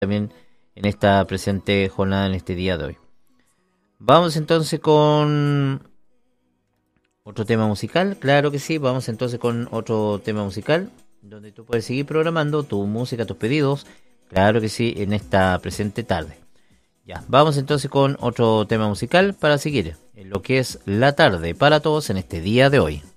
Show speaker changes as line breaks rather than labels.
también en esta presente jornada, en este día de hoy. Vamos entonces con otro tema musical, claro que sí, vamos entonces con otro tema musical, donde tú puedes seguir programando tu música, tus pedidos, claro que sí, en esta presente tarde. Ya, vamos entonces con otro tema musical para seguir en lo que es la tarde para todos en este día de hoy.